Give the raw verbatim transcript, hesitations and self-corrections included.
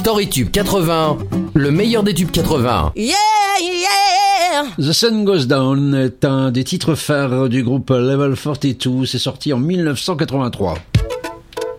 Story Tube quatre-vingts, le meilleur des tubes quatre-vingts. Yeah, yeah. The Sun Goes Down est un des titres phares du groupe Level quarante-deux, c'est sorti en mille neuf cent quatre-vingt-trois.